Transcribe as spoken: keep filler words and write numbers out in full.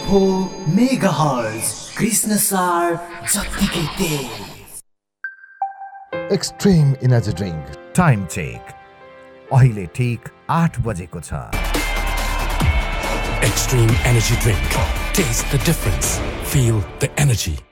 हो मेगाहर्ज कृष्ण सार जत्तिकै तेज। Extreme energy drink time check अहिले ठीक आठ बजेको छ। Extreme energy drink. Taste the difference. Feel the energy.